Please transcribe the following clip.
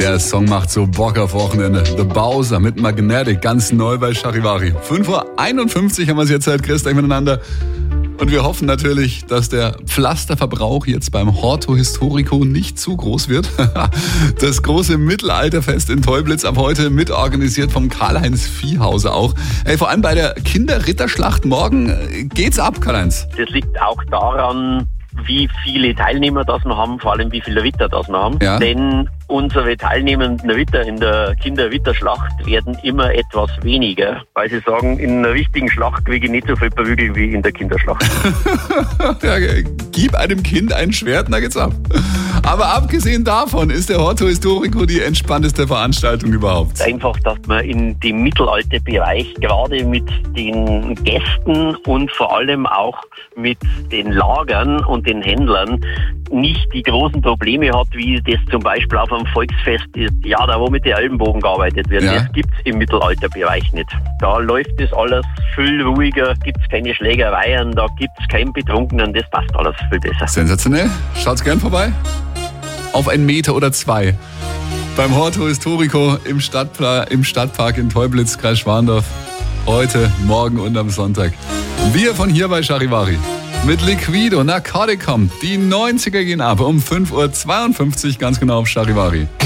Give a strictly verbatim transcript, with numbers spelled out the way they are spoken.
Der Song macht so Bock auf Wochenende. The Bowser mit Magnetic, ganz neu bei Charivari. fünf Uhr einundfünfzig haben wir es jetzt halt, Chris, gleich miteinander. Und wir hoffen natürlich, dass der Pflasterverbrauch jetzt beim Horto Historico nicht zu groß wird. Das große Mittelalterfest in Teublitz ab heute mitorganisiert vom Karl-Heinz Viehhauser auch. Hey, vor allem bei der Kinderritterschlacht morgen geht's ab, Karl-Heinz. Das liegt auch daran, wie viele Teilnehmer das wir haben, vor allem wie viele Ritter das wir haben. Ja. Denn unsere teilnehmenden Ritter in der Kinderritterschlacht werden immer etwas weniger, weil sie sagen, in einer richtigen Schlacht kriege ich nicht so viel Prügel wie in der Kinderschlacht. Ja, gib einem Kind ein Schwert, na geht's ab. Aber abgesehen davon ist der Horto Historico die entspannteste Veranstaltung überhaupt. Einfach, dass man in dem Mittelalterbereich gerade mit den Gästen und vor allem auch mit den Lagern und den Händlern nicht die großen Probleme hat, wie das zum Beispiel auf einem Volksfest ist, ja, da wo mit den Ellenbogen gearbeitet wird. Ja. Das gibt's im Mittelalterbereich nicht. Da läuft das alles viel ruhiger, gibt's keine Schlägereien, da gibt's keinen Betrunkenen, das passt alles viel besser. Sensationell. Schaut's gern vorbei. Auf einen Meter oder zwei. Beim Horto Historico im, Stadtpla- im Stadtpark in Teublitz, Kreis Schwandorf. Heute, morgen und am Sonntag. Wir von hier bei Charivari. Mit Liquido, Narcotic kommt. Die neunziger gehen ab um fünf Uhr zweiundfünfzig, ganz genau auf Charivari.